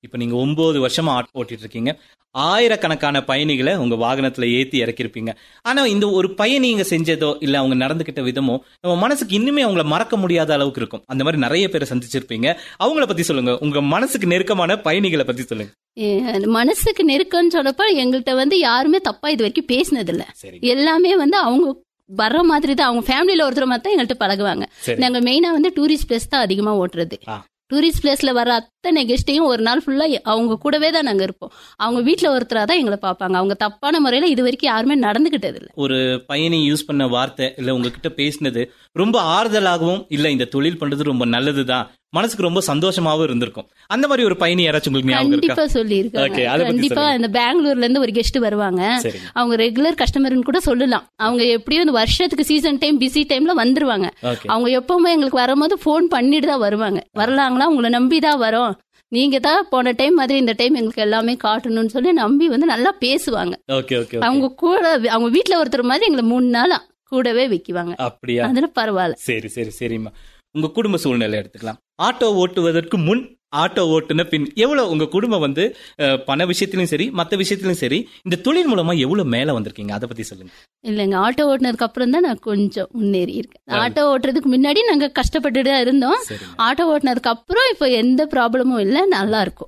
இப்ப நீங்க 9 வருஷமா ஓட்டிட்டு இருக்கீங்க. ஆயிரக்கணக்கான பயணிகளை உங்க வாகனத்துல ஏத்தி இறக்கிருப்பீங்க. ஆனா இந்த ஒரு பயணிங்க செஞ்சதோ இல்ல அவங்க நடந்துகிட்ட விதமோ நம்ம மனசுக்கு இன்னுமே அவங்கள மறக்க முடியாத அளவுக்கு இருக்கும். அந்த மாதிரி நிறைய பேரை சந்திச்சிருப்பீங்க. அவங்கள பத்தி சொல்லுங்க. உங்க மனசுக்கு நெருக்கமான பயணிகளை பத்தி சொல்லுங்க. மனசுக்கு நெருக்கம்னு சொல்லப்ப எங்கள்கிட்ட யாருமே தப்பா இது வரைக்கும் பேசினது இல்ல. எல்லாமே அவங்க வர்ற மாதிரி தான், அவங்க ஃபேமிலியில ஒருத்தர் மாதிரி தான் எங்கள்கிட்ட பழகுவாங்க. நாங்க மெயினா டூரிஸ்ட் பிளேஸ் தான் அதிகமா ஓட்டுறது. டூரிஸ்ட் பிளேஸ்ல வர அத்தனை கெஸ்டையும் ஒரு நாள் ஃபுல்லா அவங்க கூடவே தான் நாங்க இருப்போம். அவங்க வீட்டுல ஒருத்தரா தான் எங்களை பார்ப்பாங்க. அவங்க தப்பான முறையில இது வரைக்கும் யாருமே நடந்துகிட்டது இல்ல. ஒரு பயணி யூஸ் பண்ண வார்த்தை இல்ல உங்ககிட்ட பேசினது ரொம்ப ஆறுதலாகவும் இல்ல இந்த தொழில் பண்றது ரொம்ப நல்லதுதான், மனசுக்கு ரொம்ப சந்தோஷமாவும் இருந்திருக்கும். அந்த மாதிரி ஒரு பயணி யாராச்சும் உங்களுக்கு ஞாபகம் இருக்கா? கண்டிப்பா சொல்லியிருக்காங்க. கண்டிப்பா இந்த பெங்களூர்ல இருந்து ஒரு கெஸ்ட் வருவாங்க. அவங்க ரெகுலர் கஸ்டமர்னு கூட சொல்லலாம். அவங்க எப்படியும் இந்த வருஷத்துக்கு சீசன் டைம் பிஸி டைம்ல வந்துருவாங்க. அவங்க எப்பவுமே எங்களுக்கு வரும்போது போன் பண்ணிட்டு தான் வருவாங்க. வரலாங்களா, உங்களை நம்பிதான் வரோம், நீங்க தான் போன டைம் மாதிரி இந்த டைம் எங்களுக்கு எல்லாமே காட்டணும்னு சொல்லி நம்பி நல்லா பேசுவாங்க. அவங்க கூட அவங்க வீட்டுல ஒருத்தர் மாதிரி எங்களை 3 நாளா கூடவே வைக்குவாங்க. அப்படியா? அதுல பரவாயில்ல. சரி சரி சரிம்மா. உங்க குடும்ப சூழ்நிலை எடுத்துக்கலாம். ஆட்டோ ஓட்டுவதற்கு முன், ஆட்டோ ஓட்டுன பின் எவ்வளவு உங்க குடும்பம் பண விஷயத்திலும் சரி மத்த விஷயத்திலும் சரி இந்த தொழில் மூலமா எவ்வளவு மேல வந்திருக்கீங்க, அதை பத்தி சொல்லுங்க. இல்லைங்க, ஆட்டோ ஓட்டுனதுக்கு அப்புறம் தான் நான் கொஞ்சம் முன்னேறி இருக்கேன். ஆட்டோ ஓட்டுறதுக்கு முன்னாடி நாங்க கஷ்டப்பட்டுட்டு தான் இருந்தோம். ஆட்டோ ஓட்டுனதுக்கு அப்புறம் இப்ப எந்த ப்ராப்ளமும் இல்ல, நல்லா இருக்கும்.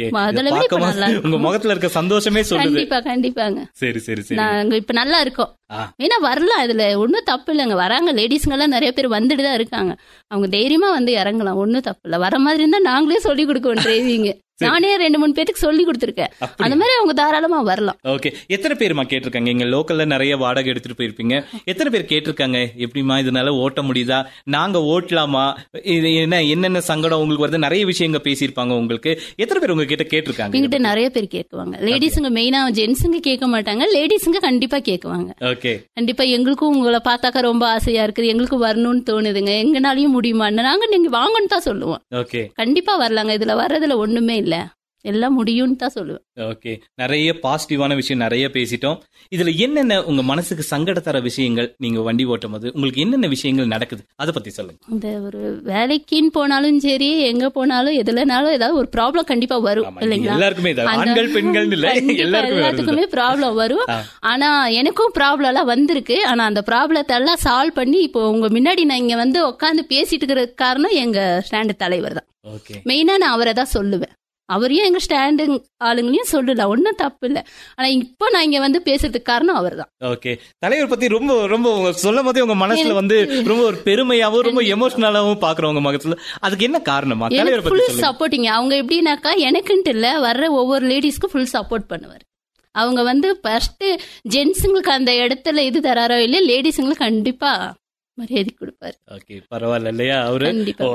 உங்க முகத்துல இருக்க சந்தோஷமே சொல்லுது. கண்டிப்பா கண்டிப்பாங்க. சரி சரி சரி. நாங்க இப்ப நல்லா இருக்கோம். ஏன்னா வரலாம், இதுல ஒன்னும் தப்பு இல்லைங்க. வராங்க லேடிஸ்ங்க எல்லாம் நிறைய பேர் வந்துட்டு தான் இருக்காங்க. அவங்க தைரியமா இறங்கலாம், ஒன்னும் தப்பு இல்ல. வர மாதிரி இருந்தா நாங்களே சொல்லி கொடுக்கோம் டிரைவிங். நானே 2-3 பேருக்கு சொல்லி கொடுத்துருக்கேன். அந்த மாதிரி அவங்க தாராளமா வரலாம். ஓகே. எத்தனை பேருமா கேட்டிருக்காங்க? எங்க லோக்கல்ல நிறைய வாடகை எடுத்துட்டு போயிருப்பீங்க. எத்தனை பேர் கேட்டிருக்காங்க, எப்படிமா இதனால ஓட்ட முடியுதா, நாங்க ஓட்டலாமா, இது என்னென்ன சங்கடம் உங்களுக்கு வருது, நிறைய விஷயங்க பேசியிருப்பாங்க. உங்களுக்கு எத்தனை பேர் உங்க கிட்ட கேட்டிருக்காங்க? எங்கிட்ட நிறைய பேர் கேட்குவாங்க. லேடிஸுங்க மெயினா, ஜென்ஸுங்க கேட்க மாட்டாங்க, லேடிஸுங்க கண்டிப்பா கேட்குவாங்க. ஓகே. கண்டிப்பா எங்களுக்கும் உங்களை பார்த்தாக்கா ரொம்ப ஆசையா இருக்குது, எங்களுக்கு வரணும்னு தோணுதுங்க, எங்கனாலையும் முடியுமா, நாங்க நீங்க வாங்கன்னு தான் சொல்லுவோம். ஓகே. கண்டிப்பா வரலாங்க, இதுல வர்றதுல ஒண்ணுமே இல்ல, எல்லாம் முடியும்னு தான் சொல்லுவேன். ஓகே. நிறைய பாசிட்டிவான விஷயம் நிறைய பேசிட்டோம். இதுல என்னென்ன உங்க மனசுக்கு சங்கட தர விஷயங்கள், நீங்க வண்டி ஓட்டும் போது உங்களுக்கு என்னென்ன விஷயங்கள் நடக்குது, அதை பத்தி சொல்லுங்க. இந்த ஒரு வேலைக்குன்னு போனாலும் சரி, எங்க போனாலும் எதுலனாலும் ஏதாவது ஒரு ப்ராப்ளம் கண்டிப்பா வரும் இல்லைங்களா? எல்லாருக்குமே, ஆண்கள் பெண்கள் இல்ல, எல்லாத்துக்குமே ப்ராப்ளம் வரும். ஆனா எனக்கும் ப்ராப்ளம் எல்லாம் வந்திருக்கு. ஆனா அந்த ப்ராப்ளத்தை எல்லாம் சால்வ் பண்ணி இப்போ உங்க முன்னாடி நான் இங்க உட்காந்து பேசிட்டு இருக்கிறதுக்கு காரணம் எங்க ஸ்டாண்டு தலைவர் தான். மெயினா நான் அவரை தான் சொல்லுவேன். அவரையும் எங்க ஸ்டாண்டு ஆளுங்களையும் சொல்லல, ஒன்னும் தப்பு இல்ல. ஆனா இப்போ நான் இங்க பேசுறதுக்கு காரணம் அவர் தான். ஓகே. தலைவர் பத்தி ரொம்ப ரொம்ப சொல்லும் போதே உங்க மனசுல ரொம்ப ஒரு பெருமையாவும் ரொம்ப எமோஷனலாவும் பாக்குறவங்க மகத்துல, அதுக்கு என்ன காரணமா? தலைவர் பத்தி ஃபுல் சப்போர்ட்டிங்க. அவங்க எப்படின்னாக்கா எனக்குன்ட்டு இல்ல, வர்ற ஒவ்வொரு லேடிஸ்க்கும் ஃபுல் சப்போர்ட் பண்ணுவார். அவங்க ஃபர்ஸ்ட் ஜென்ஸுங்களுக்கு அந்த இடத்துல இது தராரோ இல்லையா, லேடிஸுங்களுக்கு கண்டிப்பா மரியாதை கொடுப்பாரு. ஓகே, பரவாயில்ல இல்லையா? அவரு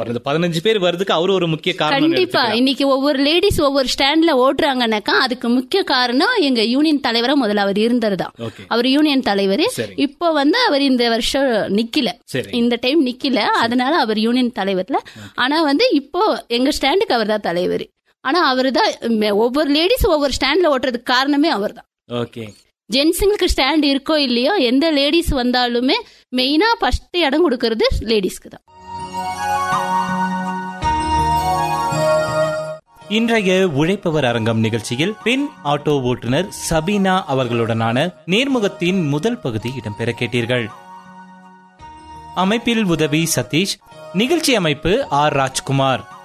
15 பேர் வருதுக்கு அவரு ஒரு முக்கிய காரணம். கண்டிப்பா இன்னைக்கு ஒவ்வொரு லேடிஸ் ஒவ்வொரு ஸ்டாண்ட்ல ஓட்டுறாங்கன்னாக்கா அதுக்கு முக்கிய காரணம் எங்க யூனியன் தலைவரா முதல்ல அவர் இருந்ததுதான். அவர் யூனியன் தலைவர். இப்போ அவர் இந்த வருஷம் நிக்கல, இந்த டைம் நிக்கல, அதனால அவர் யூனியன் தலைவர்ல. ஆனா இப்போ எங்க ஸ்டாண்டுக்கு அவர் தான் தலைவர். ஆனா அவரு தான் ஒவ்வொரு லேடிஸ் ஒவ்வொரு ஸ்டாண்ட்ல ஓட்டுறதுக்கு காரணமே அவர் தான். ஓகே. ஜென்ஸுங்களுக்கு ஸ்டாண்ட் இருக்கோ இல்லையோ, எந்த லேடிஸ் வந்தாலுமே மெயினா ஃபர்ஸ்ட் இடம் கொடுக்கறது லேடிஸ்க்கு தான். இன்றைய உழைப்பவர் அரங்கம் நிகழ்ச்சியில் பெண் ஆட்டோ ஓட்டுநர் சபீனா அவர்களுடனான நேர்முகத்தின் முதல் பகுதி இடம்பெற கேட்டீர்கள். அமைப்பில் உதவி சதீஷ், நிகழ்ச்சி அமைப்பு ஆர் ராஜ்குமார்.